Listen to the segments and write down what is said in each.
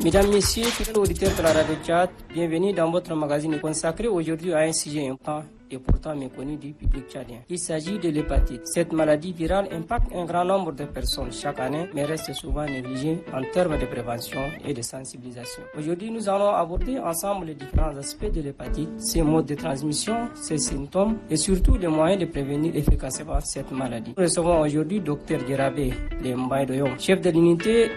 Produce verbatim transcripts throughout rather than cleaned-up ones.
Mesdames, Messieurs, fidèles auditeurs de la radio Tchad, bienvenue dans votre magazine consacré aujourd'hui à un sujet important et pourtant méconnu du public tchadien. Il s'agit de l'hépatite. Cette maladie virale impacte un grand nombre de personnes chaque année, mais reste souvent négligée en termes de prévention et de sensibilisation. Aujourd'hui, nous allons aborder ensemble les différents aspects de l'hépatite, ses modes de transmission, ses symptômes et surtout les moyens de prévenir efficacement cette maladie. Nous recevons aujourd'hui Dr Djerabé Lembaye-Doyom, chef de l'unité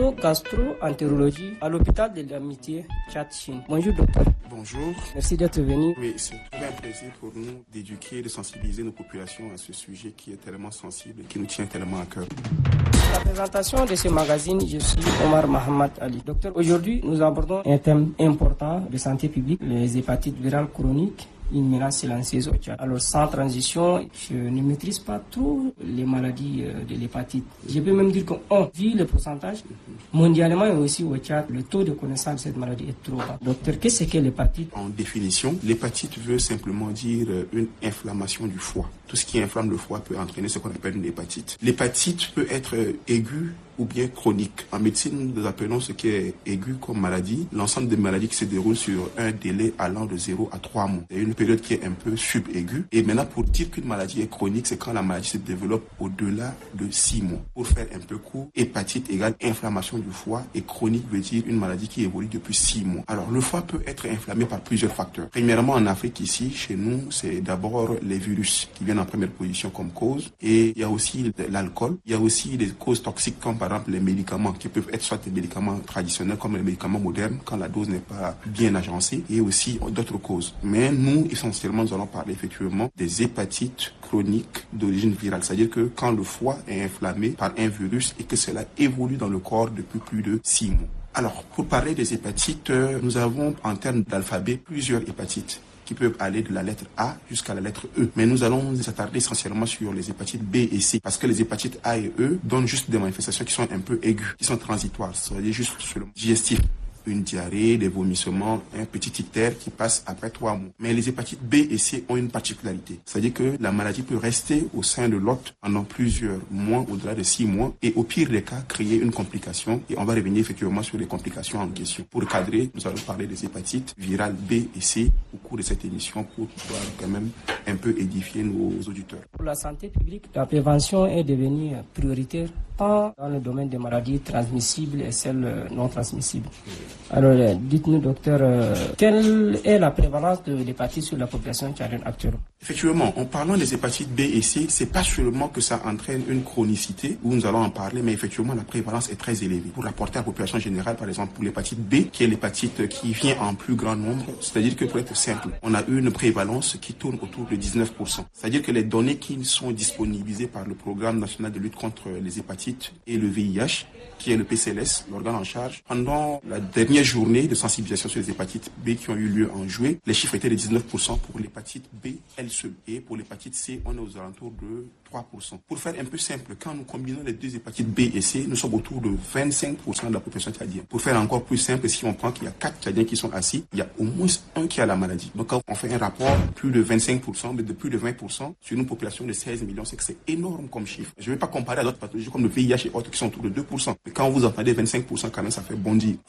hépato-gastro-entérologie à l'hôpital de l'Amitié Tchad-Chine. Bonjour docteur. Bonjour. Merci d'être venu. Oui, c'est toujours un plaisir pour nous d'éduquer et de sensibiliser nos populations à ce sujet qui est tellement sensible et qui nous tient tellement à cœur. Pour la présentation de ce magazine, je suis Omar Mohamed Ali. Docteur, aujourd'hui, nous abordons un thème important de santé publique, les hépatites virales chroniques, une menace silencieuse au Tchad. Alors, sans transition, je ne maîtrise pas trop les maladies de l'hépatite. Je peux même dire qu'on vit le pourcentage mondialement et aussi au Tchad, le taux de connaissance de cette maladie est trop bas. Docteur, qu'est-ce que l'hépatite? En définition, l'hépatite veut simplement dire une inflammation du foie. Tout ce qui inflamme le foie peut entraîner ce qu'on appelle une hépatite. L'hépatite peut être aiguë ou bien chronique. En médecine, nous appelons ce qui est aigu comme maladie l'ensemble des maladies qui se déroulent sur un délai allant de zéro à trois mois. C'est une période qui est un peu subaiguë. Et maintenant, pour dire qu'une maladie est chronique, c'est quand la maladie se développe au-delà de six mois. Pour faire un peu court, hépatite égale inflammation du foie et chronique veut dire une maladie qui évolue depuis six mois. Alors, le foie peut être inflammé par plusieurs facteurs. Premièrement, en Afrique, ici, chez nous, c'est d'abord les virus qui viennent en première position comme cause. Et il y a aussi l'alcool. Il y a aussi des causes toxiques comme par exemple les médicaments qui peuvent être soit des médicaments traditionnels comme les médicaments modernes quand la dose n'est pas bien agencée et aussi d'autres causes. Mais nous, essentiellement, nous allons parler effectivement des hépatites chroniques d'origine virale. C'est-à-dire que quand le foie est inflammé par un virus et que cela évolue dans le corps depuis plus de six mois. Alors, pour parler des hépatites, nous avons en termes d'alphabet plusieurs hépatites qui peuvent aller de la lettre A jusqu'à la lettre E. Mais nous allons nous attarder essentiellement sur les hépatites B et C, parce que les hépatites A et E donnent juste des manifestations qui sont un peu aiguës, qui sont transitoires, c'est-à-dire juste sur le digestif. Une diarrhée, des vomissements, un petit ictère qui passe après trois mois. Mais les hépatites B et C ont une particularité. C'est-à-dire que la maladie peut rester au sein de l'hôte pendant plusieurs mois, au-delà de six mois, et au pire des cas, créer une complication. Et on va revenir effectivement sur les complications en question. Pour cadrer, nous allons parler des hépatites virales B et C au cours de cette émission pour pouvoir quand même un peu édifier nos auditeurs. Pour la santé publique, la prévention est devenue prioritaire tant dans le domaine des maladies transmissibles et celles non transmissibles. Alors, dites-nous, docteur, euh, quelle est la prévalence de l'hépatite sur la population tchadienne actuelle? Effectivement, en parlant des hépatites B et C, c'est pas seulement que ça entraîne une chronicité, où nous allons en parler, mais effectivement, la prévalence est très élevée. Pour rapporter à la population générale, par exemple, pour l'hépatite B, qui est l'hépatite qui vient en plus grand nombre, c'est-à-dire que pour être simple, on a eu une prévalence qui tourne autour de dix-neuf pour cent. C'est-à-dire que les données qui sont disponibilisées par le Programme national de lutte contre les hépatites et le V I H, qui est le P C L S, l'organe en charge, pendant la dernière journée de sensibilisation sur les hépatites B qui ont eu lieu en juillet, les chiffres étaient de dix-neuf pour cent pour l'hépatite B elle seule. Et pour l'hépatite C, on est aux alentours de trois pour cent. Pour faire un peu simple, quand nous combinons les deux hépatites B et C, nous sommes autour de vingt-cinq pour cent de la population tchadienne. Pour faire encore plus simple, si on prend qu'il y a quatre Tchadiens qui sont assis, il y a au moins un qui a la maladie. Donc quand on fait un rapport, plus de vingt-cinq pour cent, mais de plus de vingt pour cent sur une population de seize millions, c'est que c'est énorme comme chiffre. Je ne vais pas comparer à d'autres pathologies comme le V I H et autres qui sont autour de deux pour cent. Mais quand vous entendez vingt-cinq pour cent, quand même, ça fait bondir.